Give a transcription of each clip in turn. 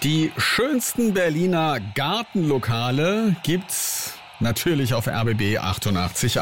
Die schönsten Berliner Gartenlokale gibt's natürlich auf RBB 88.8.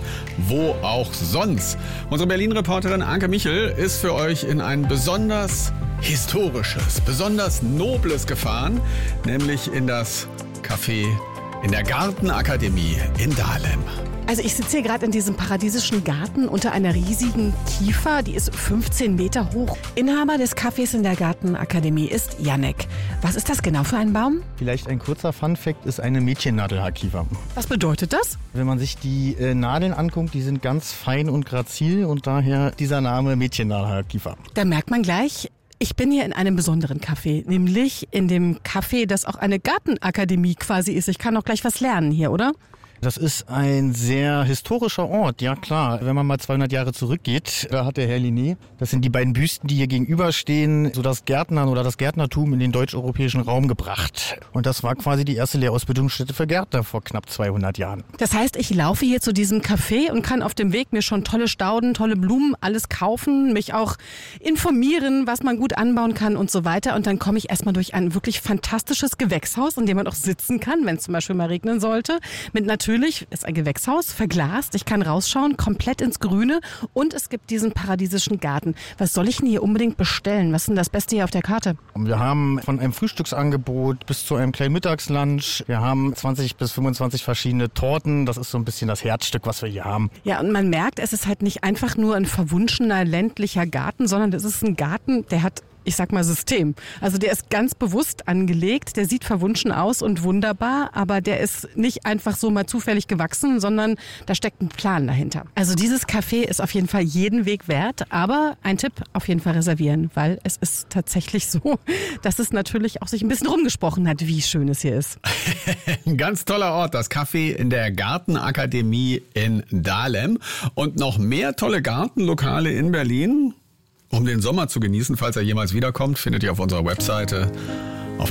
Wo auch sonst. Unsere Berlin-Reporterin Anke Michel ist für euch in ein besonders historisches, besonders nobles gefahren, nämlich in das Café in der Gartenakademie in Dahlem. Also ich sitze hier gerade in diesem paradiesischen Garten unter einer riesigen Kiefer, die ist 15 Meter hoch. Inhaber des Cafés in der Gartenakademie ist Jannek. Was ist das genau für ein Baum? Vielleicht ein kurzer Funfact ist eine Mädchennadelhaarkiefer. Was bedeutet das? Wenn man sich die Nadeln anguckt, die sind ganz fein und grazil und daher dieser Name Mädchennadelhaarkiefer. Da merkt man gleich, ich bin hier in einem besonderen Café, nämlich in dem Café, das auch eine Gartenakademie quasi ist. Ich kann auch gleich was lernen hier, oder? Das ist ein sehr historischer Ort, ja klar. Wenn man mal 200 Jahre zurückgeht, da hat der Herr Linné, das sind die beiden Büsten, die hier gegenüberstehen, so das Gärtnern oder das Gärtnertum in den deutsch-europäischen Raum gebracht. Und das war quasi die erste Lehrausbildungsstätte für Gärtner vor knapp 200 Jahren. Das heißt, ich laufe hier zu diesem Café und kann auf dem Weg mir schon tolle Stauden, tolle Blumen, alles kaufen, mich auch informieren, was man gut anbauen kann und so weiter. Und dann komme ich erstmal durch ein wirklich fantastisches Gewächshaus, in dem man auch sitzen kann, wenn es zum Beispiel mal regnen sollte. Natürlich ist ein Gewächshaus, verglast. Ich kann rausschauen, komplett ins Grüne. Und es gibt diesen paradiesischen Garten. Was soll ich denn hier unbedingt bestellen? Was ist denn das Beste hier auf der Karte? Wir haben von einem Frühstücksangebot bis zu einem kleinen Mittagslunch. Wir haben 20 bis 25 verschiedene Torten. Das ist so ein bisschen das Herzstück, was wir hier haben. Ja, und man merkt, es ist halt nicht einfach nur ein verwunschener ländlicher Garten, sondern es ist ein Garten, der hat, ich sag mal, System. Also der ist ganz bewusst angelegt, der sieht verwunschen aus und wunderbar, aber der ist nicht einfach so mal zufällig gewachsen, sondern da steckt ein Plan dahinter. Also dieses Café ist auf jeden Fall jeden Weg wert, aber ein Tipp, auf jeden Fall reservieren, weil es ist tatsächlich so, dass es natürlich auch sich ein bisschen rumgesprochen hat, wie schön es hier ist. Ein ganz toller Ort, das Café in der Gartenakademie in Dahlem. Und noch mehr tolle Gartenlokale in Berlin, um den Sommer zu genießen, falls er jemals wiederkommt, findet ihr auf unserer Webseite auf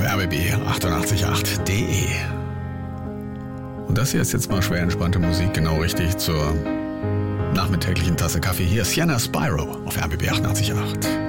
rbb888.de. Und das hier ist jetzt mal schwer entspannte Musik, genau richtig zur nachmittäglichen Tasse Kaffee. Hier ist Sienna Spyro auf RBB 88.8.